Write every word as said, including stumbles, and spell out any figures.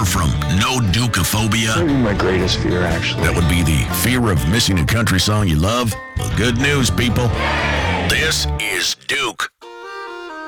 suffer from no Dukeophobia? Maybe my greatest fear, actually. That would be the fear of missing a country song you love? Well, good news, people. This is Duke.